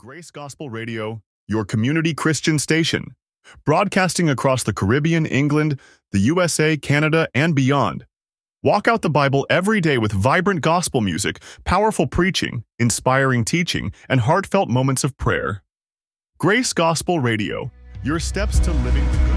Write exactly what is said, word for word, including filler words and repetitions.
Grace Gospel Radio, your community Christian station, broadcasting across the Caribbean, England, the U S A, Canada, and beyond. Walk out the Bible every day with vibrant gospel music, powerful preaching, inspiring teaching, and heartfelt moments of prayer. Grace Gospel Radio, your steps to living the good